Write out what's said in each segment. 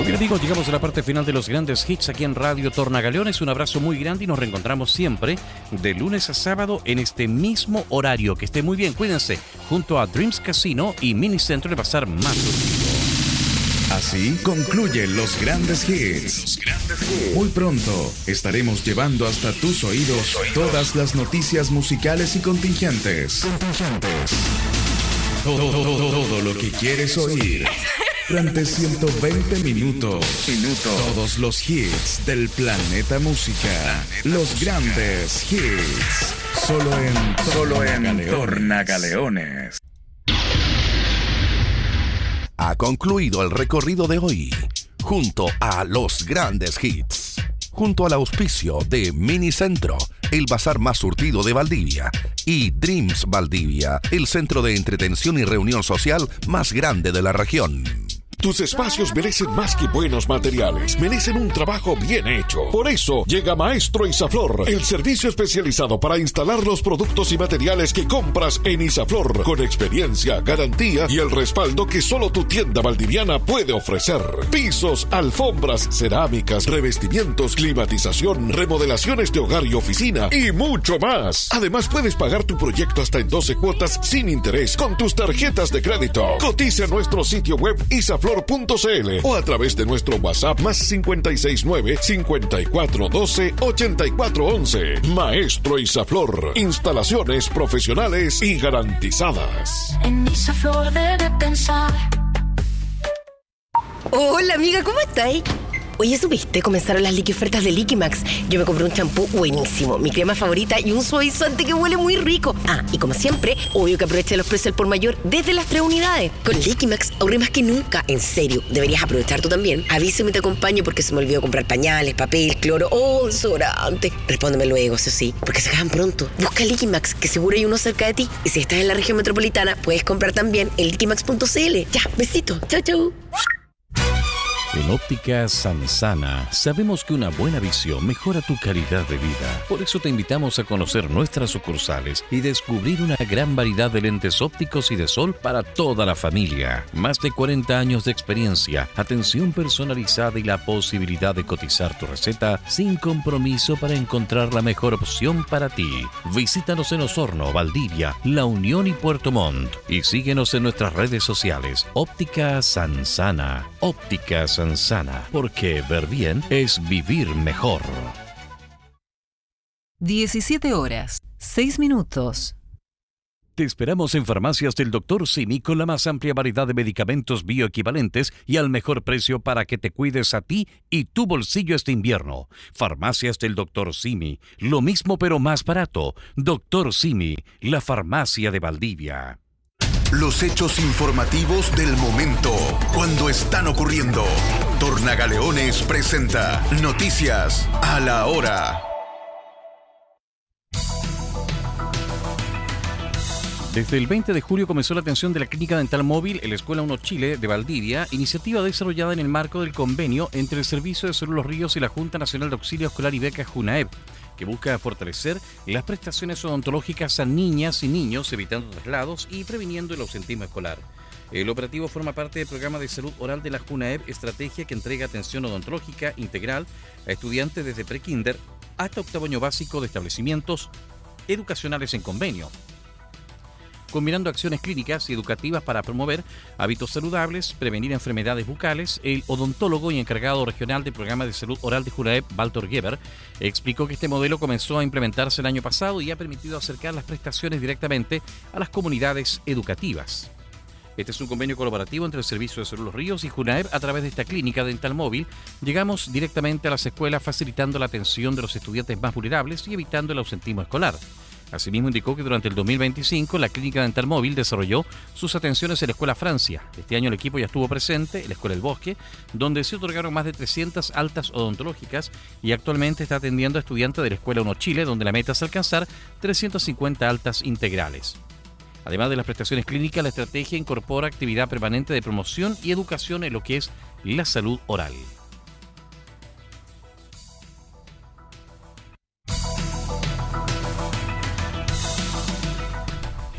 Muy bien, amigos, llegamos a la parte final de los grandes hits aquí en Radio Tornagaleones. Un abrazo muy grande y nos reencontramos siempre de lunes a sábado en este mismo horario. Que esté muy bien, cuídense, junto a Dreams Casino y Minicentro de Pasar más surtido. Así concluyen los grandes hits. Muy pronto estaremos llevando hasta tus oídos todas las noticias musicales y contingentes. Todo lo que quieres oír. Durante 120 minutos. Todos los hits del planeta música. Los grandes hits. Solo en Tornagaleones. Ha concluido el recorrido de hoy, junto a los grandes hits, junto al auspicio de Minicentro, el bazar más surtido de Valdivia, y Dreams Valdivia, el centro de entretención y reunión social más grande de la región. Tus espacios merecen más que buenos materiales, merecen un trabajo bien hecho. Por eso llega Maestro Isaflor, el servicio especializado para instalar los productos y materiales que compras en Isaflor, con experiencia, garantía y el respaldo que solo tu tienda valdiviana puede ofrecer. Pisos, alfombras, cerámicas, revestimientos, climatización, remodelaciones de hogar y oficina y mucho más. Además, puedes pagar tu proyecto hasta en 12 cuotas sin interés con tus tarjetas de crédito. Cotiza en nuestro sitio web isaflor.cl o a través de nuestro WhatsApp más 569-5412-8411. Maestro Isaflor, instalaciones profesionales y garantizadas. En Isaflor debe pensar. Hola amiga, ¿cómo estáis? Oye, ¿supiste? Comenzaron las ofertas de Liquimax. Yo me compré un champú buenísimo, mi crema favorita y un suavizante que huele muy rico. Ah, y como siempre, obvio que aproveché los precios al por mayor desde las 3 unidades. Con Liquimax ahorré más que nunca. En serio, deberías aprovechar tú también. Avísame y te acompaño porque se me olvidó comprar pañales, papel, cloro o desodorante. Respóndeme luego, eso sí, porque se acaban pronto. Busca Liquimax, que seguro hay uno cerca de ti. Y si estás en la región metropolitana, puedes comprar también en liquimax.cl. Ya, besito. Chau, chau. En Óptica Sansana sabemos que una buena visión mejora tu calidad de vida. Por eso te invitamos a conocer nuestras sucursales y descubrir una gran variedad de lentes ópticos y de sol para toda la familia. Más de 40 años de experiencia, atención personalizada y la posibilidad de cotizar tu receta sin compromiso para encontrar la mejor opción para ti. Visítanos en Osorno, Valdivia, La Unión y Puerto Montt. Y síguenos en nuestras redes sociales. Óptica Sansana. Óptica Sansana, porque ver bien es vivir mejor. 17 horas, 6 minutos. Te esperamos en Farmacias del Dr. Simi con la más amplia variedad de medicamentos bioequivalentes y al mejor precio para que te cuides a ti y tu bolsillo este invierno. Farmacias del Dr. Simi, lo mismo pero más barato. Dr. Simi, la farmacia de Valdivia. Los hechos informativos del momento, cuando están ocurriendo. Tornagaleones presenta Noticias a la Hora. Desde el 20 de julio comenzó la atención de la Clínica Dental Móvil en la Escuela 1 Chile de Valdivia, iniciativa desarrollada en el marco del convenio entre el Servicio de Salud Los Ríos y la Junta Nacional de Auxilio Escolar y Becas JUNAEB, que busca fortalecer las prestaciones odontológicas a niñas y niños, evitando traslados y previniendo el ausentismo escolar. El operativo forma parte del programa de salud oral de la JUNAEB, estrategia que entrega atención odontológica integral a estudiantes desde prekinder hasta octavo año básico de establecimientos educacionales en convenio, combinando acciones clínicas y educativas para promover hábitos saludables, prevenir enfermedades bucales. El odontólogo y encargado regional del programa de salud oral de JUNAEB, Walter Geber, explicó que este modelo comenzó a implementarse el año pasado y ha permitido acercar las prestaciones directamente a las comunidades educativas. Este es un convenio colaborativo entre el Servicio de Salud Los Ríos y JUNAEB. A través de esta clínica dental móvil llegamos directamente a las escuelas, facilitando la atención de los estudiantes más vulnerables y evitando el ausentismo escolar. Asimismo, indicó que durante el 2025 la Clínica Dental Móvil desarrolló sus atenciones en la Escuela Francia. Este año el equipo ya estuvo presente en la Escuela El Bosque, donde se otorgaron más de 300 altas odontológicas y actualmente está atendiendo a estudiantes de la Escuela 1 Chile, donde la meta es alcanzar 350 altas integrales. Además de las prestaciones clínicas, la estrategia incorpora actividad permanente de promoción y educación en lo que es la salud oral.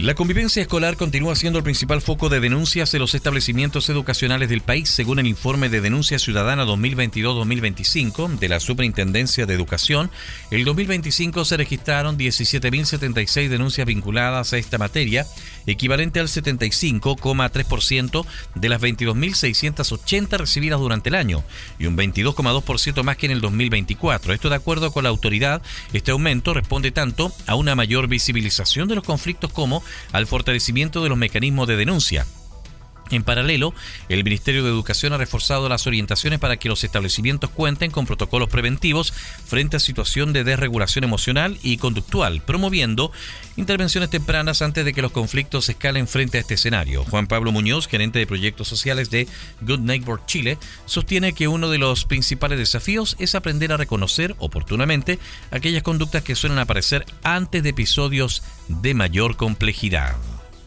La convivencia escolar continúa siendo el principal foco de denuncias en los establecimientos educacionales del país, según el informe de Denuncia Ciudadana 2022-2025 de la Superintendencia de Educación. El 2025 se registraron 17.076 denuncias vinculadas a esta materia, equivalente al 75,3% de las 22.680 recibidas durante el año, y un 22,2% más que en el 2024. Esto de acuerdo con la autoridad. Este aumento responde tanto a una mayor visibilización de los conflictos como al fortalecimiento de los mecanismos de denuncia. En paralelo, el Ministerio de Educación ha reforzado las orientaciones para que los establecimientos cuenten con protocolos preventivos frente a situación de desregulación emocional y conductual, promoviendo intervenciones tempranas antes de que los conflictos escalen frente a este escenario. Juan Pablo Muñoz, gerente de proyectos sociales de Good Neighbor Chile, sostiene que uno de los principales desafíos es aprender a reconocer oportunamente aquellas conductas que suelen aparecer antes de episodios de mayor complejidad.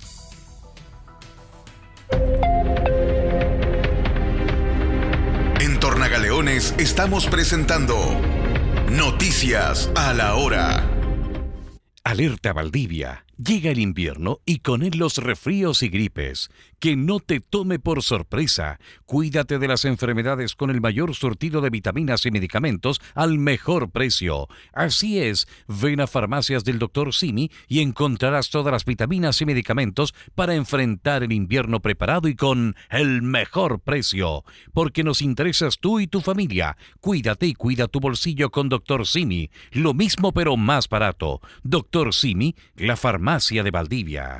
En Tornagaleones estamos presentando Noticias a la Hora. Alerta Valdivia. Llega el invierno y con él los resfríos y gripes. Que no te tome por sorpresa. Cuídate de las enfermedades con el mayor surtido de vitaminas y medicamentos al mejor precio. Así es, ven a Farmacias del Dr. Simi y encontrarás todas las vitaminas y medicamentos para enfrentar el invierno preparado y con el mejor precio. Porque nos interesas tú y tu familia. Cuídate y cuida tu bolsillo con Dr. Simi. Lo mismo pero más barato. Dr. Simi, la farmacia de Valdivia.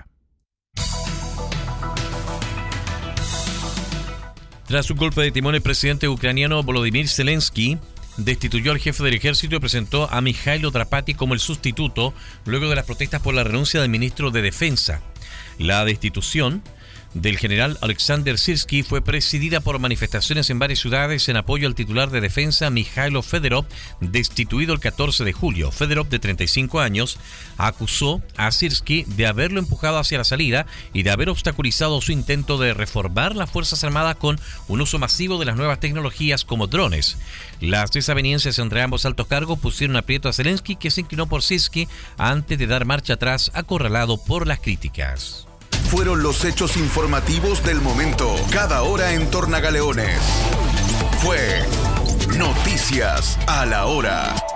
Tras un golpe de timón, el presidente ucraniano Volodymyr Zelensky destituyó al jefe del ejército y presentó a Mikhailo Drapati como el sustituto luego de las protestas por la renuncia del ministro de Defensa. La destitución del general Alexander Sirski fue presidida por manifestaciones en varias ciudades en apoyo al titular de defensa Mikhailo Fedorov, destituido el 14 de julio. Fedorov, de 35 años, acusó a Sirski de haberlo empujado hacia la salida y de haber obstaculizado su intento de reformar las Fuerzas Armadas con un uso masivo de las nuevas tecnologías como drones. Las desavenencias entre ambos altos cargos pusieron aprieto a Zelensky, que se inclinó por Sirski antes de dar marcha atrás, acorralado por las críticas. Fueron los hechos informativos del momento, cada hora en Tornagaleones. Fue Noticias a la Hora.